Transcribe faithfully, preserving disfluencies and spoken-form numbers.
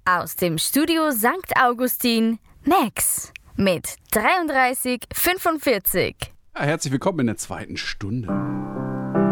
Aus dem Studio Sankt Augustin, Max mit dreiunddreißig fünfundvierzig. Ja, herzlich willkommen in der zweiten Stunde.